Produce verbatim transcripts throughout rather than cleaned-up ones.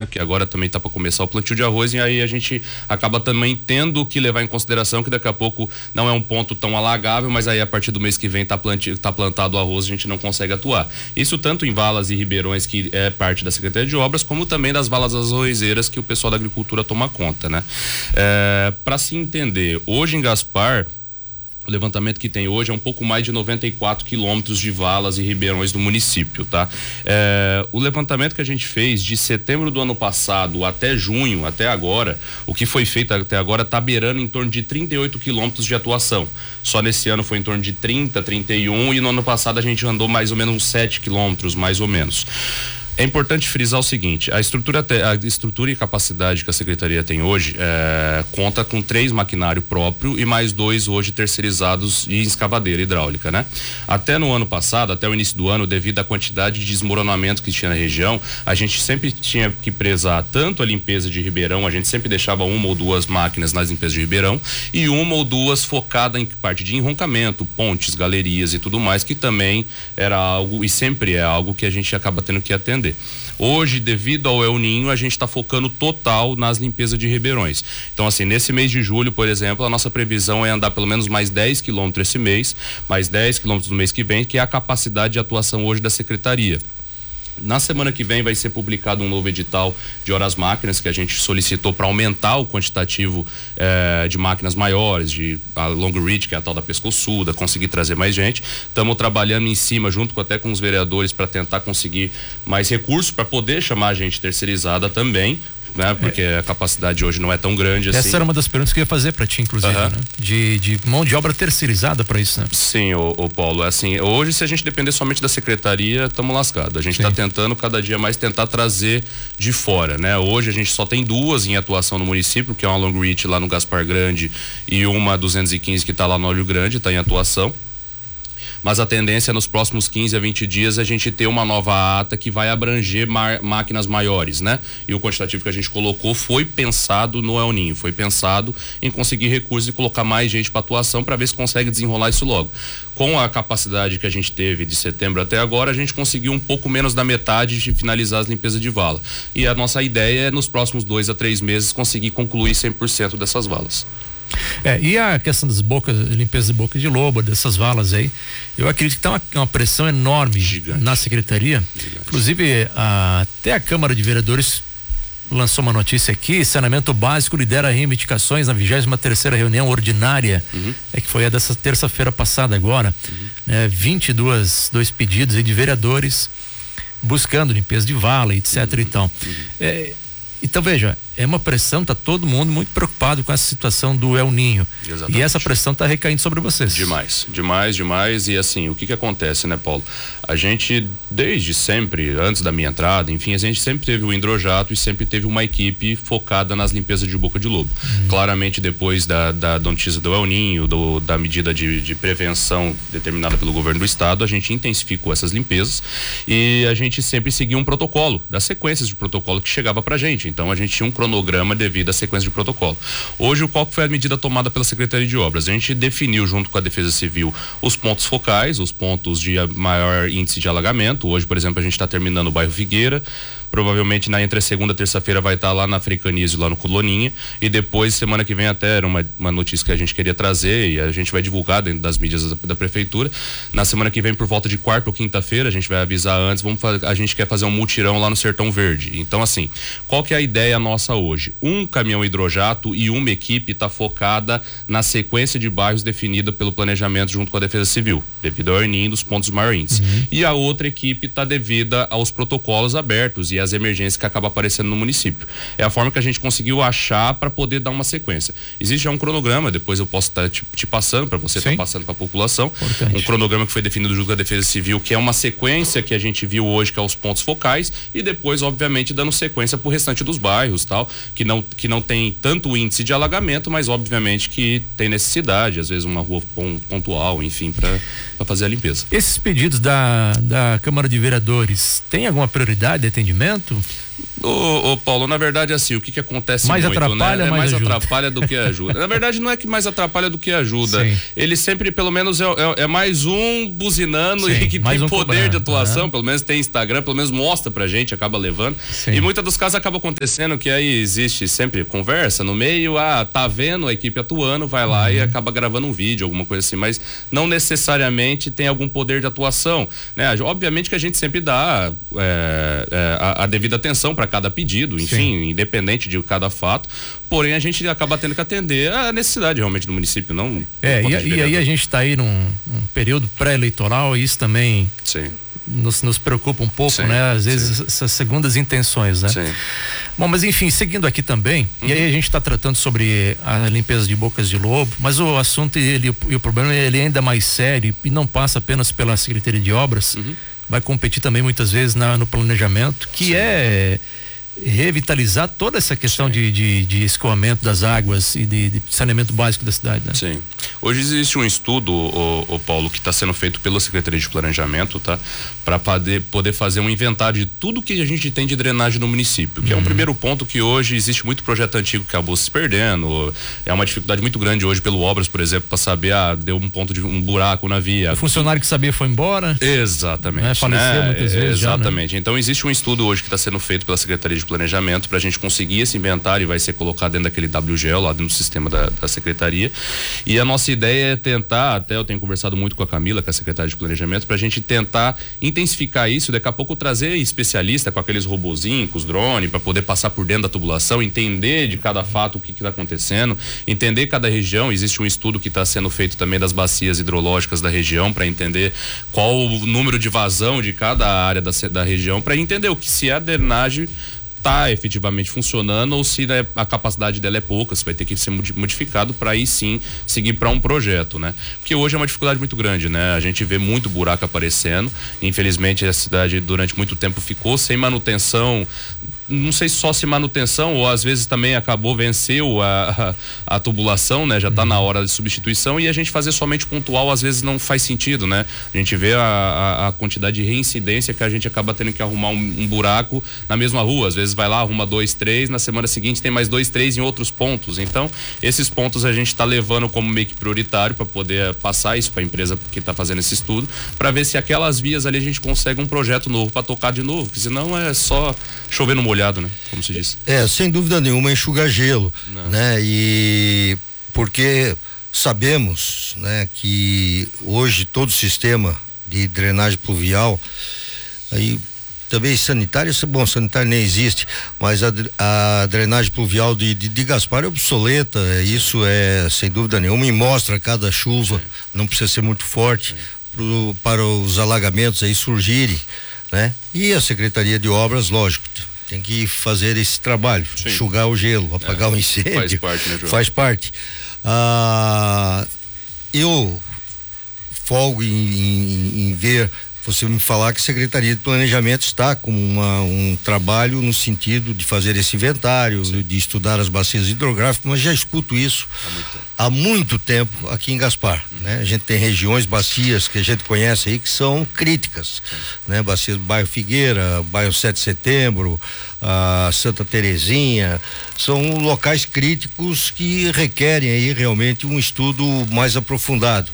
Que agora também está para começar o plantio de arroz, e aí a gente acaba também tendo que levar em consideração que daqui a pouco não é um ponto tão alagável, mas aí a partir do mês que vem está plantio, tá plantado o arroz, a gente não consegue atuar. Isso tanto em valas e ribeirões, que é parte da Secretaria de Obras, como também das valas arrozeiras que o pessoal da agricultura toma conta, né? É, para se entender, hoje em Gaspar, o levantamento que tem hoje é um pouco mais de noventa e quatro quilômetros de valas e ribeirões do município, tá? É, o levantamento que a gente fez de setembro do ano passado até junho, até agora, o que foi feito até agora está beirando em torno de trinta e oito quilômetros de atuação. Só nesse ano foi em torno de trinta, trinta e um, e no ano passado a gente andou mais ou menos uns sete quilômetros, mais ou menos. É importante frisar o seguinte: a estrutura, a estrutura e capacidade que a Secretaria tem hoje é, conta com três maquinário próprio e mais dois hoje terceirizados em escavadeira hidráulica, né? Até no ano passado, até o início do ano, devido à quantidade de desmoronamento que tinha na região, a gente sempre tinha que prezar tanto a limpeza de ribeirão, a gente sempre deixava uma ou duas máquinas nas limpezas de ribeirão e uma ou duas focada em parte de enroncamento, pontes, galerias e tudo mais, que também era algo, e sempre é algo, que a gente acaba tendo que atender. Hoje, devido ao El Ninho, a gente está focando total nas limpezas de ribeirões. Então, assim, nesse mês de julho, por exemplo, a nossa previsão é andar pelo menos mais dez quilômetros esse mês, mais dez quilômetros no mês que vem, que é a capacidade de atuação hoje da Secretaria. Na semana que vem vai ser publicado um novo edital de horas máquinas que a gente solicitou para aumentar o quantitativo eh, de máquinas maiores, de a long reach, que é a tal da pescoçuda, conseguir trazer mais gente. Estamos trabalhando em cima, junto com, até com os vereadores, para tentar conseguir mais recursos para poder chamar a gente terceirizada também, né? Porque é. a capacidade hoje não é tão grande Essa assim. Essa era uma das perguntas que eu ia fazer para ti, inclusive, uhum. né? De, de mão de obra terceirizada para isso, né? Sim, o, o Paulo, assim, hoje, se a gente depender somente da Secretaria, estamos lascados. A gente está tentando cada dia mais tentar trazer de fora, né? Hoje a gente só tem duas em atuação no município, que é uma long reach lá no Gaspar Grande e uma duzentos e quinze que está lá no Olho Grande, está em atuação. Mas a tendência é nos próximos quinze a vinte dias a gente ter uma nova ata que vai abranger ma- máquinas maiores, né? E o quantitativo que a gente colocou foi pensado no El Ninho, foi pensado em conseguir recursos e colocar mais gente para atuação, para ver se consegue desenrolar isso logo. Com a capacidade que a gente teve de setembro até agora, a gente conseguiu um pouco menos da metade de finalizar as limpezas de vala. E a nossa ideia é, nos próximos dois a três meses, conseguir concluir cem por cento dessas valas. É, e a questão das bocas, limpeza de boca de lobo, dessas valas aí, eu acredito que tá uma, uma pressão enorme Gigante. na Secretaria. Gigante. Inclusive, a, até a Câmara de Vereadores lançou uma notícia aqui: saneamento básico lidera reivindicações na vigésima terceira reunião ordinária, uhum. é que foi a dessa terça-feira passada agora, uhum. né, vinte e dois, dois pedidos aí de vereadores buscando limpeza de vala, etc uhum. então. Uhum. É, então veja, é uma pressão, tá todo mundo muito preocupado com essa situação do El Ninho. Exatamente. E essa pressão tá recaindo sobre vocês. Demais, demais, demais. E assim, o que que acontece, né, Paulo? A gente, desde sempre, antes da minha entrada, enfim, a gente sempre teve o hidrojato e sempre teve uma equipe focada nas limpezas de boca de lobo. Uhum. Claramente, depois da, da notícia do El Ninho, do, da medida de, de prevenção determinada pelo governo do estado, a gente intensificou essas limpezas e a gente sempre seguia um protocolo, das sequências de protocolo que chegava pra gente. Então, a gente tinha um cronograma devido à sequência de protocolo. Hoje, qual foi a medida tomada pela Secretaria de Obras? A gente definiu, junto com a Defesa Civil, os pontos focais, os pontos de maior índice de alagamento. Hoje, por exemplo, a gente está terminando o bairro Figueira. Provavelmente na entre a segunda e terça-feira vai estar tá lá na Africanísio, lá no Coloninha, e depois, semana que vem, até era uma, uma notícia que a gente queria trazer e a gente vai divulgar dentro das mídias da, da prefeitura. Na semana que vem, por volta de quarta ou quinta-feira, a gente vai avisar antes, vamos fazer, a gente quer fazer um mutirão lá no Sertão Verde. Então, assim, qual que é a ideia nossa hoje? Um caminhão hidrojato e uma equipe está focada na sequência de bairros definida pelo planejamento junto com a Defesa Civil, devido ao El Ninho dos pontos maior índice. Uhum. E a outra equipe está devida aos protocolos abertos e as emergências que acabam aparecendo no município. É a forma que a gente conseguiu achar para poder dar uma sequência. Existe já um cronograma, depois eu posso estar tá te, te passando para você, estar tá passando para a população. Importante. Um cronograma que foi definido junto com a Defesa Civil, que é uma sequência que a gente viu hoje, que é os pontos focais, e depois, obviamente, dando sequência para o restante dos bairros, tal, que não, que não tem tanto índice de alagamento, mas obviamente que tem necessidade, às vezes uma rua pontual, enfim, para fazer a limpeza. Esses pedidos da, da Câmara de Vereadores, tem alguma prioridade de atendimento? Ô, ô Paulo, na verdade, assim, o que que acontece mais muito, atrapalha, né? É mais, mais atrapalha do que ajuda. Na verdade, não é que mais atrapalha do que ajuda. Sim. Ele sempre, pelo menos, é, é, é mais um buzinando Sim, e que tem um poder cobrando. de atuação, uhum. pelo menos tem Instagram, pelo menos mostra pra gente, acaba levando. Sim. E muitas dos casos acaba acontecendo que aí existe sempre conversa no meio, ah, tá vendo a equipe atuando, vai lá uhum. e acaba gravando um vídeo, alguma coisa assim, mas não necessariamente tem algum poder de atuação, né? Obviamente que a gente sempre dá é, é, a, a devida atenção para cada pedido, enfim, Sim. independente de cada fato, porém a gente acaba tendo que atender a necessidade realmente do município, não... É, e, e aí a gente está aí num, num período pré-eleitoral e isso também Sim. Nos, nos preocupa um pouco, Sim, né? Às vezes sim. essas segundas intenções, né? Sim. Bom, mas enfim, seguindo aqui também, uhum. e aí a gente está tratando sobre a limpeza de bocas de lobo, mas o assunto ele, e o problema ele é ainda mais sério e não passa apenas pela Secretaria de Obras, uhum. vai competir também muitas vezes na, no planejamento, que Sim. é revitalizar toda essa questão de, de, de escoamento das águas e de, de saneamento básico da cidade, né? Sim. Hoje existe um estudo, o, o Paulo, que está sendo feito pela Secretaria de Planejamento, tá? Para poder, poder fazer um inventário de tudo que a gente tem de drenagem no município, que uhum. é um primeiro ponto que hoje existe muito projeto antigo que acabou se perdendo, é uma dificuldade muito grande hoje pelo Obras, por exemplo, para saber, ah, deu um ponto de um buraco na via. O funcionário que sabia foi embora. Exatamente. Né? Faleceu né? muitas vezes. Exatamente. Já, né? Então existe um estudo hoje que está sendo feito pela Secretaria de Planejamento para a gente conseguir esse inventário e vai ser colocado dentro daquele W G L, lá dentro do sistema da, da Secretaria. E a nossa ideia é tentar, até eu tenho conversado muito com a Camila, que é a secretária de Planejamento, para a gente tentar intensificar isso, daqui a pouco trazer especialista com aqueles robozinhos, com os drones, para poder passar por dentro da tubulação, entender de cada fato o que está acontecendo, entender cada região. Existe um estudo que está sendo feito também das bacias hidrológicas da região para entender qual o número de vazão de cada área da, da região, para entender o que se é a drenagem está efetivamente funcionando ou se né, a capacidade dela é pouca, se vai ter que ser modificado para aí sim seguir para um projeto, né? Porque hoje é uma dificuldade muito grande, né? A gente vê muito buraco aparecendo, infelizmente a cidade durante muito tempo ficou sem manutenção, não sei só se manutenção ou às vezes também acabou, venceu a, a, a tubulação, né? Já está na hora de substituição e a gente fazer somente pontual às vezes não faz sentido, né? A gente vê a, a, a quantidade de reincidência que a gente acaba tendo que arrumar um, um buraco na mesma rua, às vezes vai lá, arruma dois, três, na semana seguinte tem mais dois, três em outros pontos. Então, esses pontos a gente está levando como meio que prioritário para poder passar isso para a empresa que está fazendo esse estudo, para ver se aquelas vias ali a gente consegue um projeto novo para tocar de novo, porque senão é só chover no molhado. Né? Como se diz. É, sem dúvida nenhuma, enxugar gelo, Não. né? E porque sabemos, né, que hoje todo o sistema de drenagem pluvial, aí também sanitária, bom, sanitária nem existe, mas a, a drenagem pluvial de, de, de Gaspar é obsoleta, isso é sem dúvida nenhuma, e mostra cada chuva, Sim. não precisa ser muito forte pro, para os alagamentos aí surgirem, né? E a Secretaria de Obras, lógico, tem que fazer esse trabalho, Sim. enxugar o gelo, apagar é, o incêndio. Faz parte, né, João? Faz parte. Ah, eu folgo em, em, em ver você me falar que a Secretaria de Planejamento está com uma, um trabalho no sentido de fazer esse inventário, Sim. de estudar as bacias hidrográficas, mas já escuto isso há muito tempo, há muito tempo aqui em Gaspar, uhum. né? A gente tem regiões, bacias que a gente conhece aí que são críticas, Sim. né? Bacias do bairro Figueira, bairro sete de setembro, a Santa Terezinha, são locais críticos que requerem aí realmente um estudo mais aprofundado.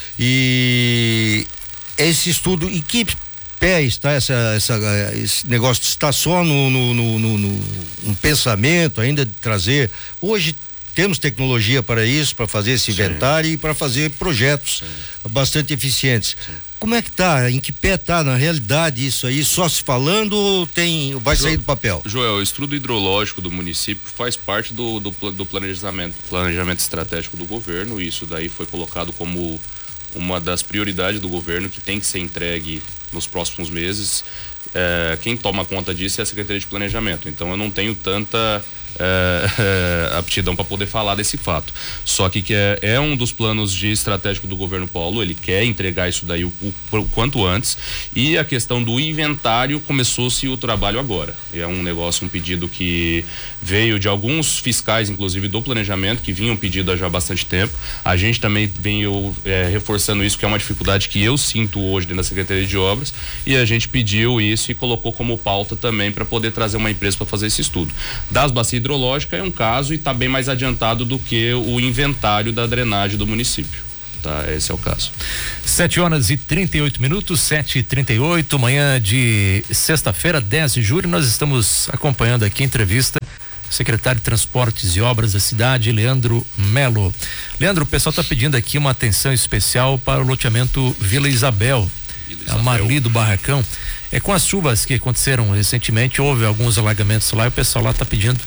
E esse estudo, em que pé está essa, essa, esse negócio? Está só no, no, no, no, no, no pensamento ainda de trazer? Hoje temos tecnologia para isso, para fazer esse Sim. inventário e para fazer projetos Sim. bastante eficientes. Sim. Como é que tá? Em que pé tá na realidade isso aí? Só se falando ou tem, vai jo, sair do papel? Joel, o estudo hidrológico do município faz parte do, do, do planejamento, planejamento estratégico do governo, e isso daí foi colocado como uma das prioridades do governo que tem que ser entregue nos próximos meses. É, quem toma conta disso é a Secretaria de Planejamento, então eu não tenho tanta é, é, aptidão para poder falar desse fato. Só que, que é, é um dos planos de estratégico do governo Paulo, ele quer entregar isso daí o, o, o quanto antes, e a questão do inventário começou-se o trabalho agora. É um negócio, um pedido que veio de alguns fiscais, inclusive do planejamento, que vinham pedido há já bastante tempo. A gente também veio é, reforçando isso, que é uma dificuldade que eu sinto hoje dentro da Secretaria de Obras, e a gente pediu e isso e colocou como pauta também para poder trazer uma empresa para fazer esse estudo. Das bacias hidrológicas é um caso e está bem mais adiantado do que o inventário da drenagem do município. Tá, esse é o caso. sete horas e trinta e oito minutos, sete e trinta e oito, manhã de sexta-feira, dez de julho, nós estamos acompanhando aqui a entrevista secretário de Transportes e Obras da cidade, Leandro Melo. Leandro, o pessoal está pedindo aqui uma atenção especial para o loteamento Vila Isabel, Vila Isabel. A Marli do Barracão. É, com as chuvas que aconteceram recentemente, houve alguns alagamentos lá e o pessoal lá está pedindo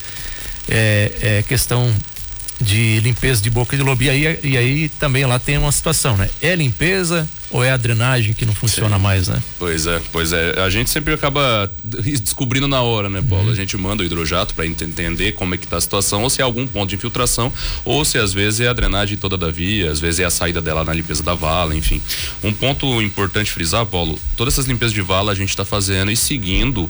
é, é, questão de limpeza de boca de lobo. E aí, e aí também lá tem uma situação, né? É limpeza ou é a drenagem que não funciona Sim. mais, né? Pois é, pois é. A gente sempre acaba descobrindo na hora, né, Paulo? Uhum. A gente manda o hidrojato para entender como é que tá a situação, ou se é algum ponto de infiltração, ou se às vezes é a drenagem toda da via, às vezes é a saída dela na limpeza da vala, enfim. Um ponto importante frisar, Paulo, todas essas limpezas de vala a gente está fazendo e seguindo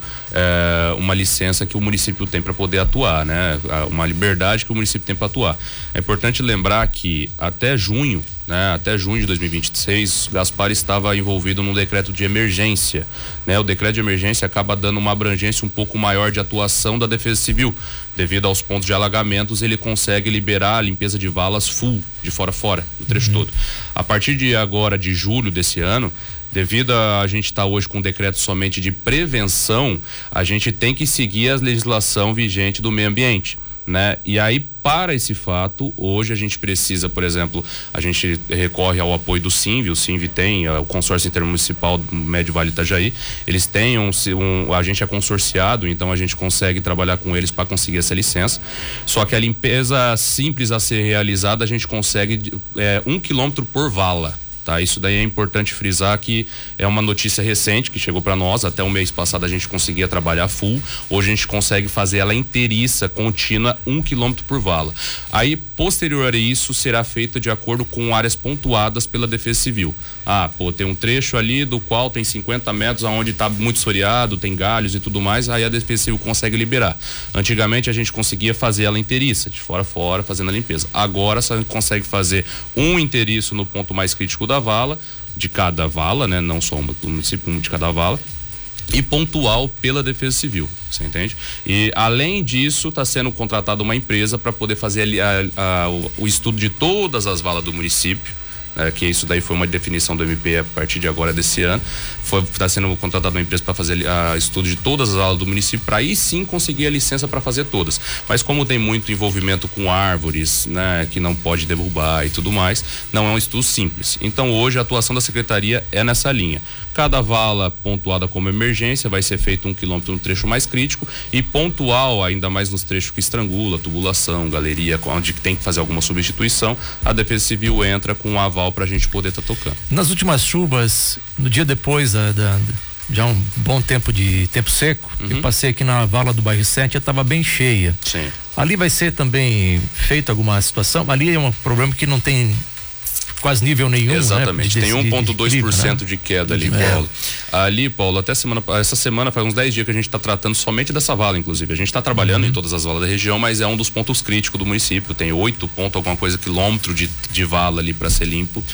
é, uma licença que o município tem para poder atuar, né? Uma liberdade que o município tem para atuar. É importante lembrar que até junho, né, até junho de dois mil e vinte e seis, Gaspar estava envolvido num decreto de emergência, né? O decreto de emergência acaba dando uma abrangência um pouco maior de atuação da Defesa Civil, devido aos pontos de alagamentos, ele consegue liberar a limpeza de valas full, de fora a fora, o trecho uhum. todo. A partir de agora, de julho desse ano, devido a a gente estar tá hoje com um decreto somente de prevenção, a gente tem que seguir a legislação vigente do meio ambiente, né? E aí, para esse fato, hoje a gente precisa, por exemplo, a gente recorre ao apoio do SINV, o SINV tem, o Consórcio Intermunicipal do Médio Vale Itajaí, eles têm um, um, a gente é consorciado, então a gente consegue trabalhar com eles para conseguir essa licença, só que a limpeza simples a ser realizada, a gente consegue é, um quilômetro por vala. Tá, isso daí é importante frisar que é uma notícia recente que chegou para nós. Até o mês passado a gente conseguia trabalhar full, hoje a gente consegue fazer ela inteiriça, contínua, um quilômetro por vala. Aí, posterior a isso, será feito de acordo com áreas pontuadas pela Defesa Civil. Ah, pô, tem um trecho ali do qual tem cinquenta metros aonde está muito soreado, tem galhos e tudo mais, aí a Defesa Civil consegue liberar. Antigamente a gente conseguia fazer ela inteiriça, de fora a fora, fazendo a limpeza. Agora a gente consegue fazer um inteiriço no ponto mais crítico da vala, de cada vala, né? Não só um município, um de cada vala, e pontual pela Defesa Civil, você entende? E além disso, está sendo contratada uma empresa para poder fazer a, a, a, o, o estudo de todas as valas do município, né? Que isso daí foi uma definição do M P a partir de agora desse ano. Está sendo contratada uma empresa para fazer a estudo de todas as valas do município, para aí sim conseguir a licença para fazer todas. Mas como tem muito envolvimento com árvores, né, que não pode derrubar e tudo mais, não é um estudo simples. Então hoje a atuação da secretaria é nessa linha. Cada vala pontuada como emergência vai ser feito um quilômetro no trecho mais crítico e pontual, ainda mais nos trechos que estrangula, tubulação, galeria, onde tem que fazer alguma substituição, a Defesa Civil entra com um aval para a gente poder estar tá tocando. Nas últimas chuvas, no dia depois da, da já um bom tempo de tempo seco, uhum. eu passei aqui na vala do bairro sete, já estava bem cheia. Sim. Ali vai ser também feita alguma situação? Ali é um problema que não tem quase nível nenhum. Exatamente, né? Tem um vírgula dois por cento de, né? de queda ali, é. Paulo. Ali, Paulo, até semana, essa semana faz uns dez dias que a gente está tratando somente dessa vala, inclusive. A gente está trabalhando uhum. em todas as valas da região, mas é um dos pontos críticos do município. Tem oito pontos, alguma coisa, quilômetro de, de vala ali para ser limpo.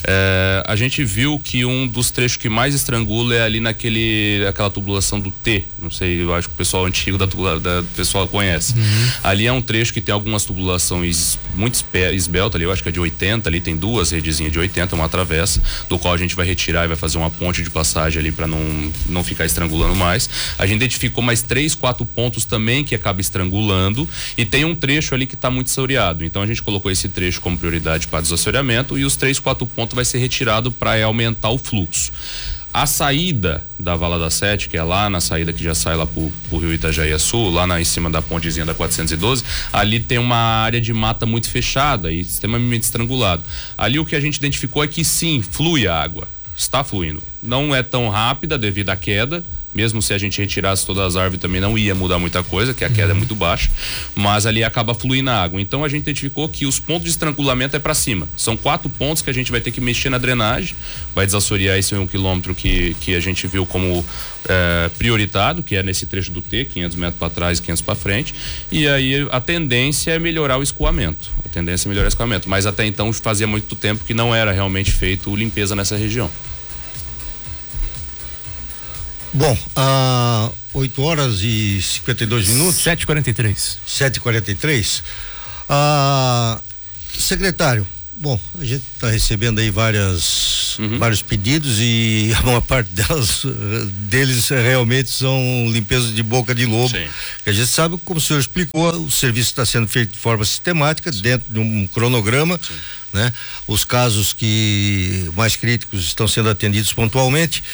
É, a gente viu que um dos trechos que mais estrangula é ali naquele, aquela tubulação do T. Não sei, eu acho que o pessoal antigo da, da pessoal conhece. Uhum. Ali é um trecho que tem algumas tubulações muito esbeltas ali, eu acho que é de oitenta, ali tem duas redezinhas de oitenta, uma travessa, do qual a gente vai retirar e vai fazer uma ponte de passagem ali para não, não ficar estrangulando mais. A gente identificou mais três, quatro pontos também que acaba estrangulando e tem um trecho ali que está muito assoreado. Então a gente colocou esse trecho como prioridade para desassoreamento e os três, quatro pontos vai ser retirado para aumentar o fluxo. A saída da Vala da Sete, que é lá na saída que já sai lá pro, pro Rio Itajaí Sul, lá na, em cima da pontezinha da quatrocentos e doze, ali tem uma área de mata muito fechada e extremamente estrangulado. Ali o que a gente identificou é que sim, flui a água, está fluindo. Não é tão rápida devido à queda, mesmo se a gente retirasse todas as árvores também não ia mudar muita coisa, que a queda uhum. é muito baixa, mas ali acaba fluindo a água. Então a gente identificou que os pontos de estrangulamento é para cima. São quatro pontos que a gente vai ter que mexer na drenagem, vai desassorear esse um quilômetro que, que a gente viu como é, prioritado, que é nesse trecho do T, quinhentos metros para trás e quinhentos para frente, e aí a tendência é melhorar o escoamento. A tendência é melhorar o escoamento, mas até então fazia muito tempo que não era realmente feito limpeza nessa região. Bom, ah, oito horas e cinquenta e dois minutos. sete e quarenta e três. sete e quarenta e três. Ah, secretário, bom, a gente está recebendo aí várias, uhum. vários pedidos e a maior parte delas, deles realmente são limpezas de boca de lobo. Sim. A gente sabe, como o senhor explicou, o serviço está sendo feito de forma sistemática, Sim. dentro de um cronograma, Sim. né? Os casos que mais críticos estão sendo atendidos pontualmente,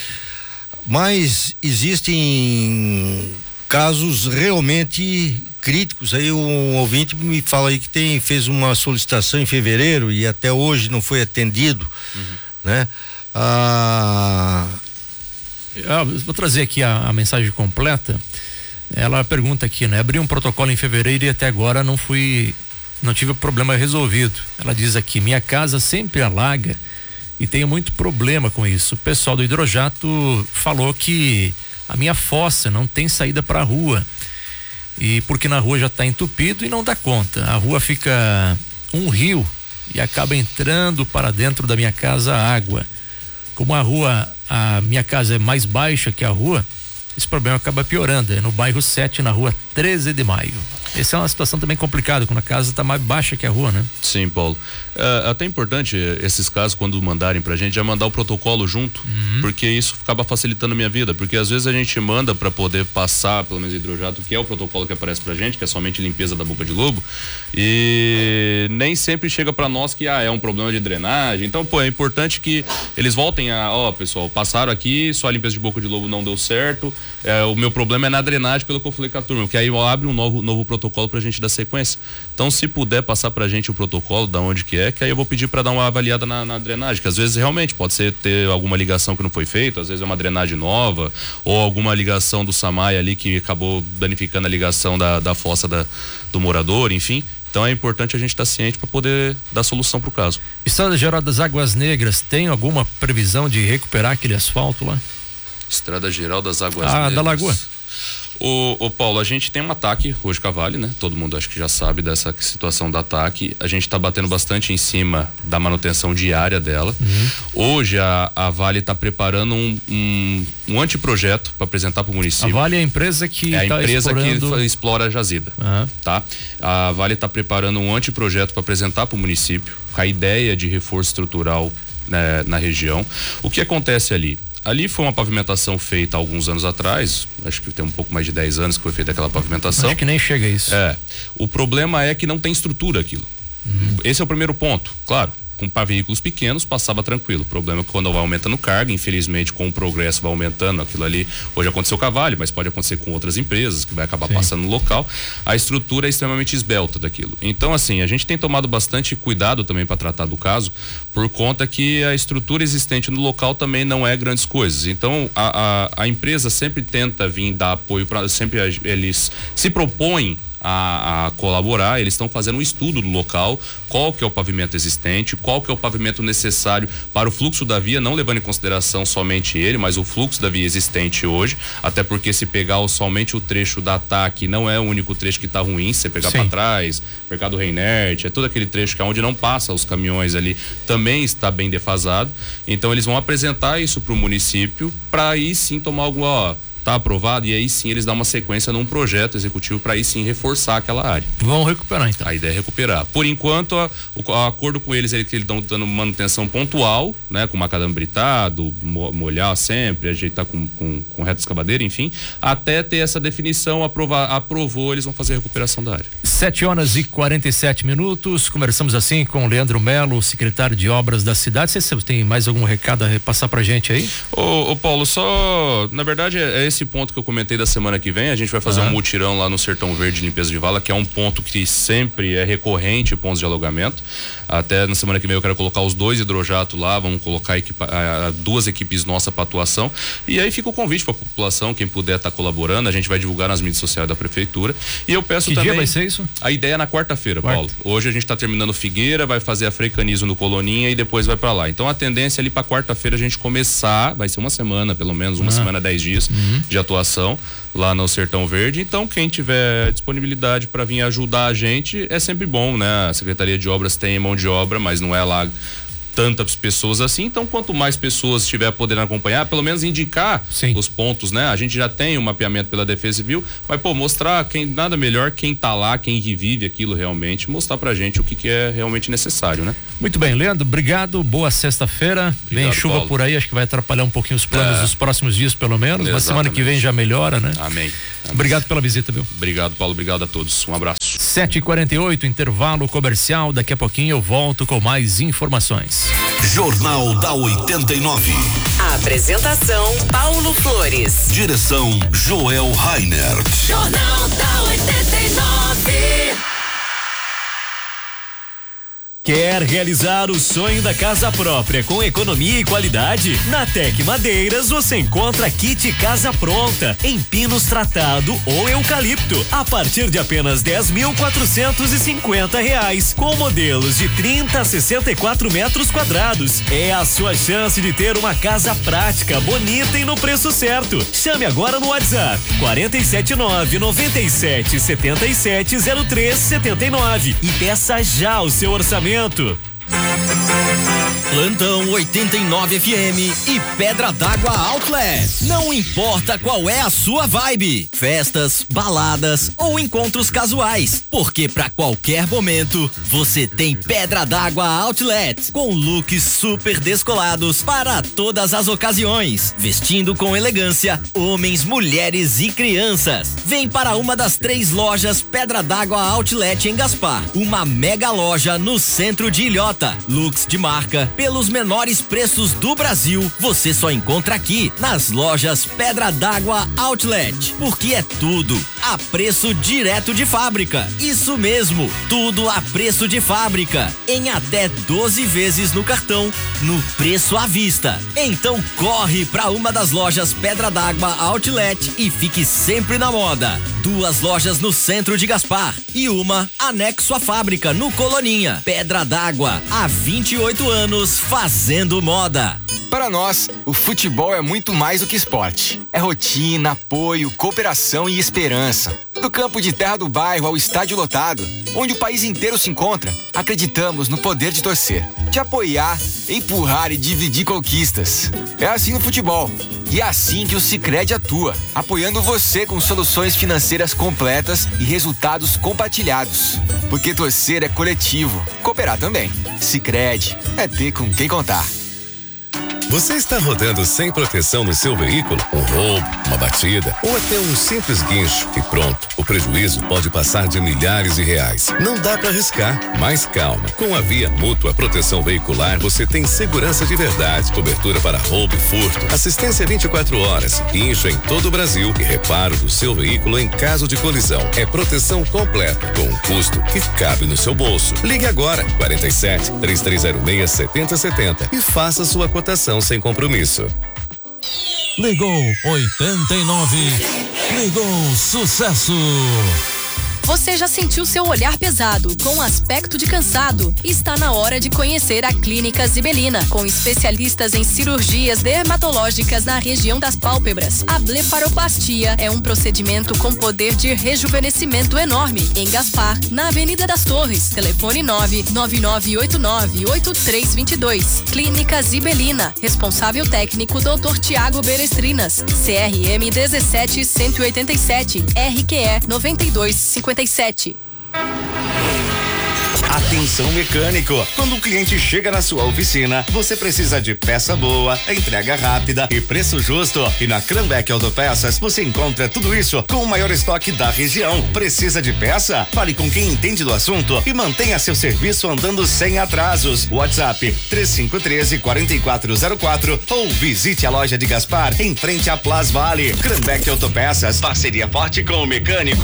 mas existem casos realmente críticos. Aí um ouvinte me fala aí que tem, fez uma solicitação em fevereiro e até hoje não foi atendido, uhum. né? Ah... Eu vou trazer aqui a, a mensagem completa. Ela pergunta aqui, né? Abri um protocolo em fevereiro e até agora não fui, não tive o problema resolvido. Ela diz aqui, minha casa sempre alaga e tenho muito problema com isso. O pessoal do hidrojato falou que a minha fossa não tem saída para a rua, e porque na rua já está entupido e não dá conta. A rua fica um rio e acaba entrando para dentro da minha casa a água. Como a rua, a minha casa é mais baixa que a rua, esse problema acaba piorando. É no bairro sete, na rua treze de maio. Essa é uma situação também complicada, quando a casa está mais baixa que a rua, né? Sim, Paulo. É até importante esses casos, quando mandarem pra gente, já mandar o protocolo junto, uhum. porque isso acaba facilitando a minha vida, porque às vezes a gente manda para poder passar, pelo menos hidrojato, que é o protocolo que aparece pra gente, que é somente limpeza da boca de lobo, e nem sempre chega para nós que ah, é um problema de drenagem. Então, pô, é importante que eles voltem a, ó, pessoal, passaram aqui, só a limpeza de boca de lobo não deu certo, é, o meu problema é na drenagem, pelo que eu falei com a turma, que aí abre um novo, novo protocolo pra gente dar sequência. Então, se puder passar pra gente o protocolo, da onde que é, que aí eu vou pedir para dar uma avaliada na, na drenagem, que às vezes realmente pode ser ter alguma ligação que não foi feita, às vezes é uma drenagem nova, ou alguma ligação do SAMAI ali que acabou danificando a ligação da, da fossa da, do morador, enfim. Então é importante a gente estar ciente para poder dar solução para o caso. Estrada Geral das Águas Negras, tem alguma previsão de recuperar aquele asfalto lá? Estrada Geral das Águas ah, Negras. Da Lagoa. Ô, ô Paulo, a gente tem um ataque hoje com a Vale, né? Todo mundo acho que já sabe dessa situação do ataque. A gente está batendo bastante em cima da manutenção diária dela. Uhum. Hoje a, a Vale está preparando um, um, um anteprojeto para apresentar para o município. A Vale é a empresa que é a tá empresa explorando... que explora a jazida, uhum. tá? A Vale está preparando um anteprojeto para apresentar para o município com a ideia de reforço estrutural, né, na região. O que acontece ali? Ali foi uma pavimentação feita há alguns anos atrás, acho que tem um pouco mais de dez anos que foi feita aquela pavimentação. Acho que nem chega a isso. É. O problema é que não tem estrutura aquilo. Uhum. Esse é o primeiro ponto, claro. Com para veículos pequenos passava tranquilo. O problema é que quando vai aumentando carga, infelizmente com o progresso vai aumentando aquilo ali. Hoje aconteceu com a Vale, mas pode acontecer com outras empresas que vai acabar Sim. passando no local. A estrutura é extremamente esbelta daquilo. Então, assim, a gente tem tomado bastante cuidado também para tratar do caso, por conta que a estrutura existente no local também não é grandes coisas. Então, a, a, a empresa sempre tenta vir dar apoio para, sempre eles se propõem A, a colaborar. Eles estão fazendo um estudo do local, qual que é o pavimento existente, qual que é o pavimento necessário para o fluxo da via, não levando em consideração somente ele, mas o fluxo da via existente hoje, até porque se pegar o, somente o trecho da ataque, não é o único trecho que está ruim, se você pegar para trás, Mercado Reinerte, é todo aquele trecho que é onde não passa os caminhões ali, também está bem defasado. Então eles vão apresentar isso para o município, para aí sim tomar alguma, ó, tá aprovado, e aí sim eles dão uma sequência num projeto executivo para aí sim reforçar aquela área. Vão recuperar então. A ideia é recuperar. Por enquanto, a, o a acordo com eles é que eles estão dando manutenção pontual, né? Com macadame britado, mo, molhar sempre, ajeitar com, com, com reta escavadeira, enfim, até ter essa definição, aprovar, aprovou, eles vão fazer a recuperação da área. sete horas e quarenta e sete minutos, conversamos assim com o Leandro Melo, secretário de obras da cidade. Você tem mais algum recado a repassar pra gente aí? Ô, ô Paulo, só, na verdade é, é esse ponto que eu comentei da semana que vem. A gente vai fazer uhum. um mutirão lá no Sertão Verde, limpeza de vala, que é um ponto que sempre é recorrente, pontos de alagamento. Até na semana que vem eu quero colocar os dois hidrojatos lá, vamos colocar equipa, a, a, duas equipes nossas para atuação, e aí fica o convite para a população, quem puder estar tá colaborando, a gente vai divulgar nas mídias sociais da prefeitura. E eu peço que também. Que dia vai ser isso? A ideia é na quarta-feira, Quarta. Paulo. Hoje a gente está terminando Figueira, vai fazer a Freicanismo no Coloninha e depois vai para lá. Então a tendência ali para quarta-feira a gente começar, vai ser uma semana, pelo menos, uma ah. semana, dez dias uhum. de atuação lá no Sertão Verde. Então quem tiver disponibilidade para vir ajudar a gente é sempre bom, né? A Secretaria de Obras tem mão de obra, mas não é lá tantas pessoas assim, então quanto mais pessoas estiver podendo acompanhar, pelo menos indicar Sim. os pontos, né? A gente já tem um mapeamento pela Defesa Civil, mas pô, mostrar quem, nada melhor quem tá lá, quem vive aquilo realmente, mostrar pra gente o que que é realmente necessário, né? Muito bem, Leandro, obrigado, boa sexta-feira, vem chuva Paulo. Por aí, acho que vai atrapalhar um pouquinho os planos é. dos próximos dias pelo menos, Exatamente. Mas semana que vem já melhora, né? Amém. Amém. Obrigado pela visita, viu? Obrigado, Paulo, obrigado a todos, um abraço. sete e quarenta e oito, intervalo comercial, daqui a pouquinho eu volto com mais informações. Jornal da oitenta e nove. A apresentação Paulo Flores. Direção Joel Rainer. Jornal da oitenta e nove. Quer realizar o sonho da casa própria com economia e qualidade? Na Tec Madeiras você encontra kit casa pronta em pinos tratado ou eucalipto a partir de apenas dez mil quatrocentos e cinquenta reais, com modelos de trinta a sessenta e quatro metros quadrados. É a sua chance de ter uma casa prática, bonita e no preço certo. Chame agora no WhatsApp quarenta e sete nove noventa e sete setenta e sete zero três setenta e nove e peça já o seu orçamento. Plantão oitenta e nove F M e Pedra d'Água Outlet. Não importa qual é a sua vibe, festas, baladas ou encontros casuais, porque para qualquer momento você tem Pedra d'Água Outlet, com looks super descolados para todas as ocasiões, vestindo com elegância homens, mulheres e crianças. Vem para uma das três lojas Pedra d'Água Outlet em Gaspar, uma mega loja no centro de Ilhota. Looks de marca pelos menores preços do Brasil, você só encontra aqui nas lojas Pedra d'Água Outlet, porque é tudo a preço direto de fábrica. Isso mesmo, tudo a preço de fábrica, em até doze vezes no cartão, no preço à vista. Então corre para uma das lojas Pedra d'Água Outlet e fique sempre na moda. Duas lojas no centro de Gaspar e uma anexo à fábrica no Coloninha. Pedra d'Água, há vinte e oito anos fazendo moda. Para nós, o futebol é muito mais do que esporte. É rotina, apoio, cooperação e esperança. Do campo de terra do bairro ao estádio lotado, onde o país inteiro se encontra, acreditamos no poder de torcer, de apoiar, empurrar e dividir conquistas. É assim no futebol. E é assim que o Sicredi atua, apoiando você com soluções financeiras completas e resultados compartilhados. Porque torcer é coletivo, cooperar também. Sicredi, é ter com quem contar. Você está rodando sem proteção no seu veículo? Um roubo, uma batida ou até um simples guincho e pronto. O prejuízo pode passar de milhares de reais. Não dá para arriscar, mas calma. Com a Via Mútua Proteção Veicular você tem segurança de verdade, cobertura para roubo e furto, assistência vinte e quatro horas, guincho em todo o Brasil e reparo do seu veículo em caso de colisão. É proteção completa com um custo que cabe no seu bolso. Ligue agora quarenta e sete, três três zero seis, setenta setenta e faça sua cotação sem compromisso. Ligou oitenta e nove. Ligou sucesso. Você já sentiu seu olhar pesado, com aspecto de cansado? Está na hora de conhecer a Clínica Zibelina, com especialistas em cirurgias dermatológicas na região das pálpebras. A blefaroplastia é um procedimento com poder de rejuvenescimento enorme. Em Gaspar, na Avenida das Torres. Telefone nove nove nove oito nove oito três dois dois. Clínica Zibelina. Responsável técnico doutor Tiago Berestrinas. C R M dezessete cento e oitenta e sete. R Q E noventa e dois cinquenta e sete. Atenção mecânico, quando o cliente chega na sua oficina, você precisa de peça boa, entrega rápida e preço justo. E na Cranbeck Autopeças você encontra tudo isso com o maior estoque da região. Precisa de peça? Fale com quem entende do assunto e mantenha seu serviço andando sem atrasos. WhatsApp três cinco um três, quatro quatro zero quatro ou visite a loja de Gaspar em frente à Plaza Vale. Cranbeck Autopeças, parceria forte com o mecânico.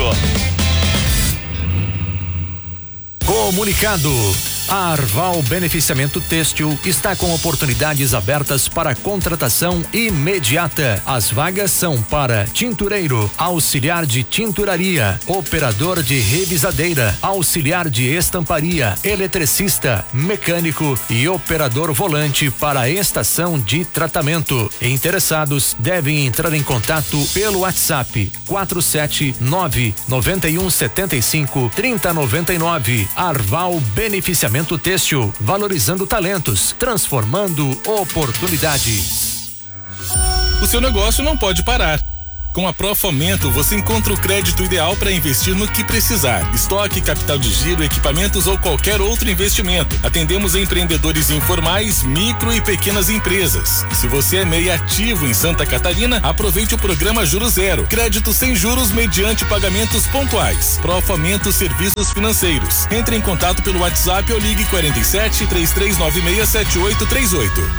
Comunicado. A Arval Beneficiamento Têxtil está com oportunidades abertas para contratação imediata. As vagas são para tintureiro, auxiliar de tinturaria, operador de revisadeira, auxiliar de estamparia, eletricista, mecânico e operador volante para a estação de tratamento. Interessados devem entrar em contato pelo WhatsApp quatro sete nove nove um sete cinco três zero nove nove. Arval Beneficiamento Desenvolvimento Têxtil, valorizando talentos, transformando oportunidades. O seu negócio não pode parar. Com a Profomento, você encontra o crédito ideal para investir no que precisar. Estoque, capital de giro, equipamentos ou qualquer outro investimento. Atendemos empreendedores informais, micro e pequenas empresas. E se você é M E I ativo em Santa Catarina, aproveite o programa Juro Zero. Crédito sem juros mediante pagamentos pontuais. Profomento Serviços Financeiros. Entre em contato pelo WhatsApp ou ligue quarenta e sete, três três nove seis, sete oito três oito.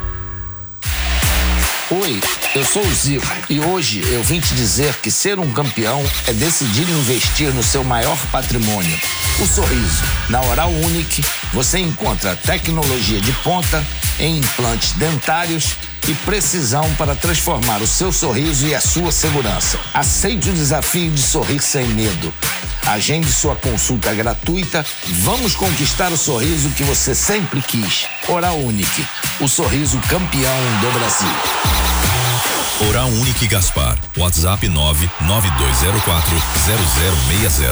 Oi, eu sou o Zico e hoje eu vim te dizer que ser um campeão é decidir investir no seu maior patrimônio, o sorriso. Na Oral Unique você encontra tecnologia de ponta em implantes dentários e precisão para transformar o seu sorriso e a sua segurança. Aceite o desafio de sorrir sem medo. Agende sua consulta gratuita. Vamos conquistar o sorriso que você sempre quis. Oral Unique, o sorriso campeão do Brasil. Oral Unique Gaspar. WhatsApp nove nove dois zero quatro zero zero seis zero.